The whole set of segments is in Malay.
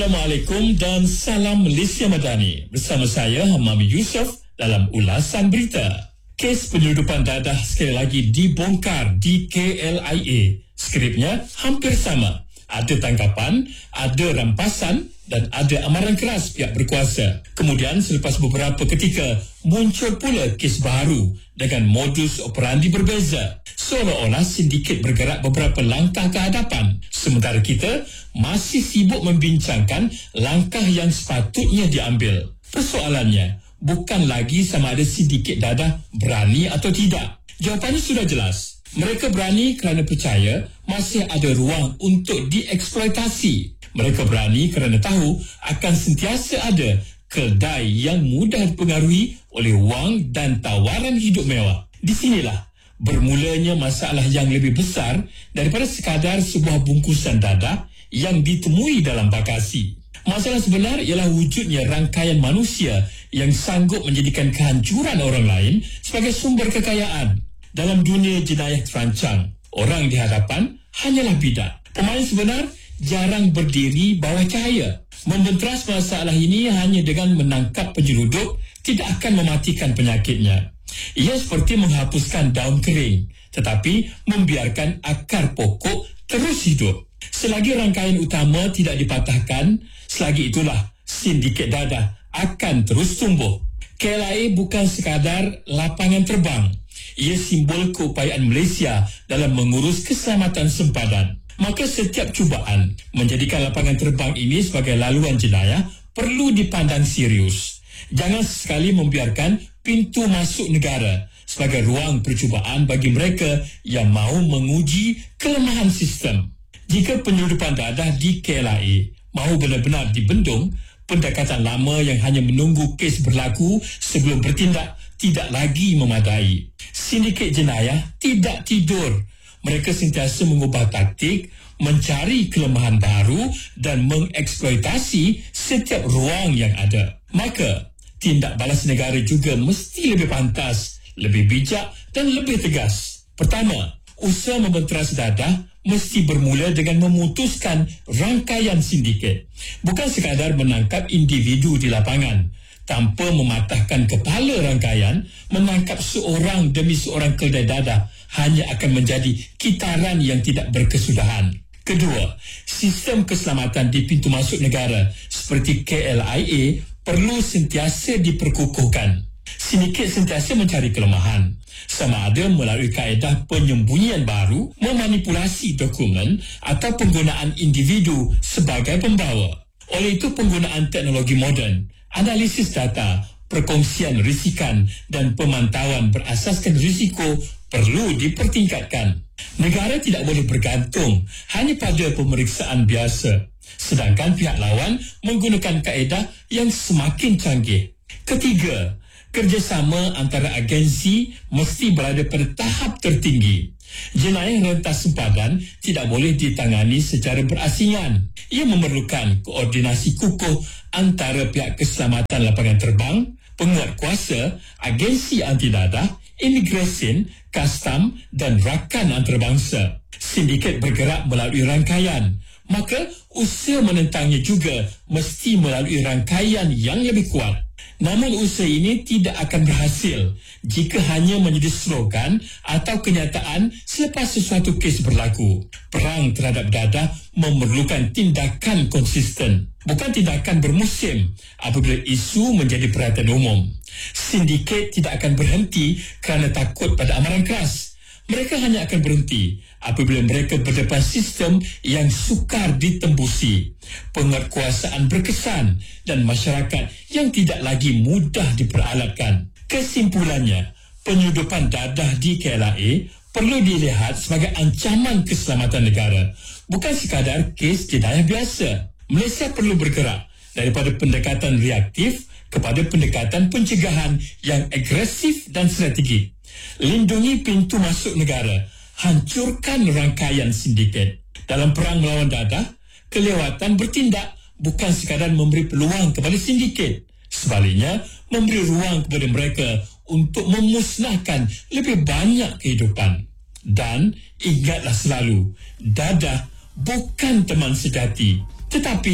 Assalamualaikum dan salam Malaysia Madani. Bersama saya Hamami Yusof dalam ulasan berita. Kes penyeludupan dadah sekali lagi dibongkar di KLIA. Skripnya hampir sama. Ada tangkapan, ada rampasan dan ada amaran keras pihak berkuasa. Kemudian selepas beberapa ketika muncul pula kes baru dengan modus operandi berbeza. Seolah-olah sindiket bergerak beberapa langkah ke hadapan. Sementara kita masih sibuk membincangkan langkah yang sepatutnya diambil. Persoalannya bukan lagi sama ada sindiket dadah berani atau tidak. Jawapannya sudah jelas. Mereka berani kerana percaya masih ada ruang untuk dieksploitasi. Mereka berani kerana tahu akan sentiasa ada kedai yang mudah dipengaruhi oleh wang dan tawaran hidup mewah. Di sinilah bermulanya masalah yang lebih besar daripada sekadar sebuah bungkusan dadah yang ditemui dalam bagasi. Masalah sebenar ialah wujudnya rangkaian manusia yang sanggup menjadikan kehancuran orang lain sebagai sumber kekayaan. Dalam dunia jenayah terancang, orang di hadapan hanyalah bidak. Pemain sebenar jarang berdiri bawah cahaya. Membentras masalah ini hanya dengan menangkap penyeludup tidak akan mematikan penyakitnya. Ia seperti menghapuskan daun kering, tetapi membiarkan akar pokok terus hidup. Selagi rangkaian utama tidak dipatahkan, selagi itulah sindiket dadah akan terus tumbuh. KLIA bukan sekadar lapangan terbang. Ia simbol keupayaan Malaysia dalam mengurus keselamatan sempadan. Maka setiap cubaan menjadikan lapangan terbang ini sebagai laluan jenayah perlu dipandang serius. Jangan sekali membiarkan pintu masuk negara sebagai ruang percubaan bagi mereka yang mahu menguji kelemahan sistem. Jika penyeludupan dadah di KLIA mahu benar-benar dibendung, pendekatan lama yang hanya menunggu kes berlaku sebelum bertindak tidak lagi memadai. Sindiket jenayah tidak tidur. Mereka sentiasa mengubah taktik, mencari kelemahan baru dan mengeksploitasi setiap ruang yang ada. Maka, tindak balas negara juga mesti lebih pantas, lebih bijak dan lebih tegas. Pertama, usaha membentras dadah mesti bermula dengan memutuskan rangkaian sindiket. Bukan sekadar menangkap individu di lapangan. Tanpa mematahkan kepala rangkaian, menangkap seorang demi seorang kedai dadah hanya akan menjadi kitaran yang tidak berkesudahan. Kedua, sistem keselamatan di pintu masuk negara seperti KLIA perlu sentiasa diperkukuhkan. Sindiket sentiasa mencari kelemahan, sama ada melalui kaedah penyembunyian baru, memanipulasi dokumen atau penggunaan individu sebagai pembawa. Oleh itu, penggunaan teknologi moden, analisis data, perkongsian risikan dan pemantauan berasaskan risiko perlu dipertingkatkan. Negara tidak boleh bergantung hanya pada pemeriksaan biasa, sedangkan pihak lawan menggunakan kaedah yang semakin canggih. Ketiga, kerjasama antara agensi mesti berada pada tahap tertinggi. Jenayah rentas sempadan tidak boleh ditangani secara berasingan. Ia memerlukan koordinasi kukuh antara pihak keselamatan lapangan terbang, penguat kuasa, agensi anti dadah, imigresen, kastam dan rakan antarabangsa. Sindiket bergerak melalui rangkaian, maka usaha menentangnya juga mesti melalui rangkaian yang lebih kuat. Namun usaha ini tidak akan berhasil jika hanya menjadi slogan atau kenyataan selepas sesuatu kes berlaku. Perang terhadap dadah memerlukan tindakan konsisten, bukan tindakan bermusim apabila isu menjadi perhatian umum. Sindiket tidak akan berhenti kerana takut pada amaran keras. Mereka hanya akan berhenti apabila mereka berdepan sistem yang sukar ditembusi, penguatkuasaan berkesan dan masyarakat yang tidak lagi mudah diperalatkan. Kesimpulannya, penyeludupan dadah di KLIA perlu dilihat sebagai ancaman keselamatan negara, bukan sekadar kes jenayah biasa. Malaysia perlu bergerak daripada pendekatan reaktif kepada pendekatan pencegahan yang agresif dan strategik. Lindungi pintu masuk negara, hancurkan rangkaian sindiket. Dalam perang melawan dadah, kelewatan bertindak bukan sekadar memberi peluang kepada sindiket. Sebaliknya, memberi ruang kepada mereka untuk memusnahkan lebih banyak kehidupan. Dan ingatlah selalu, dadah bukan teman sejati, tetapi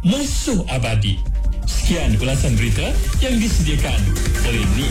musuh abadi. Sekian ulasan berita yang disediakan oleh Ni.